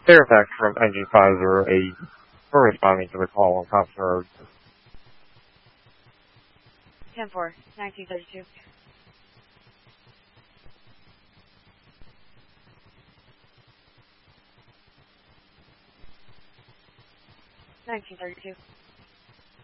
Fairfax from Engine 508. We're responding to the call on Thompson Road. 10-4, 1932. 1932.